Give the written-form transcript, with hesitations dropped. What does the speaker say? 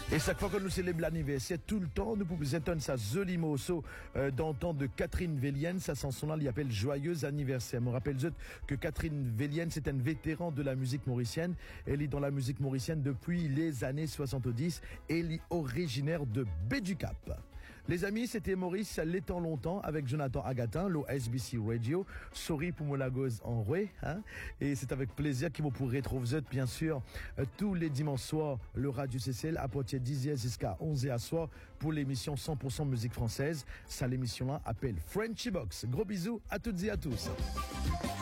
Et chaque fois que nous célébrons l'anniversaire, tout le temps, nous pouvons entendre ça joli morceau d'entendre de Catherine Vélienne. Sa chanson-là, il appelle Joyeux anniversaire. Je me rappelle que Catherine Vélienne, c'est un vétéran de la musique mauricienne. Elle est dans la musique mauricienne depuis les années 70. Elle est originaire de Béducap. Les amis, c'était Maurice l'étant longtemps avec Jonathan Agatin, l'OSBC Radio. Sorry pour mon lagose en rue, hein. Et c'est avec plaisir que vous pourrez retrouver, bien sûr, tous les dimanches soirs, le Radio CCL à partir de 10h jusqu'à 11h à soir pour l'émission 100% musique française. Ça, l'émission-là appelle Frenchy Box. Gros bisous à toutes et à tous.